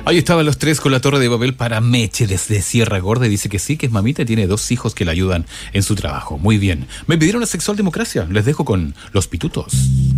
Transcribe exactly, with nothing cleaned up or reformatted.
Ahí estaban los tres con la Torre de Babel para Meche desde Sierra Gorda. Y dice que sí, que es mamita y tiene dos hijos que la ayudan en su trabajo. Muy bien. Me pidieron la sexual democracia. Les dejo con los pitutos.